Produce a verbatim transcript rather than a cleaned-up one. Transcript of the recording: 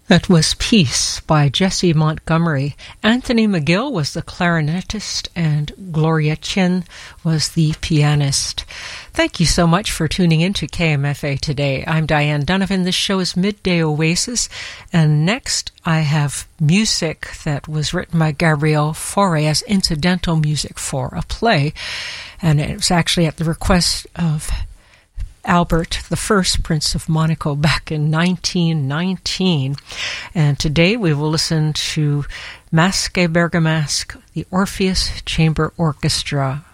That was Peace by Jesse Montgomery. Anthony McGill was the clarinetist and Gloria Chin was the pianist. Thank you so much for tuning in to K M F A today. I'm Diane Donovan. This show is Midday Oasis, and next I have music that was written by Gabrielle Fauré as incidental music for a play, and it was actually at the request of Albert the First, Prince of Monaco, back in nineteen nineteen. And today we will listen to Masque Bergamasque, the Orpheus Chamber Orchestra,